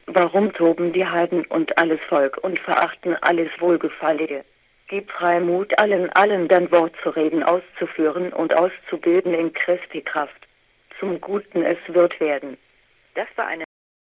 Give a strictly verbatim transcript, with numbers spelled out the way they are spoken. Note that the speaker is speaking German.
Warum toben die Heiden und alles Volk und verachten alles Wohlgefallige? Gib Freimut allen, allen dein Wort zu reden, auszuführen und auszubilden in Christi Kraft. Zum Guten es wird werden. Das war eine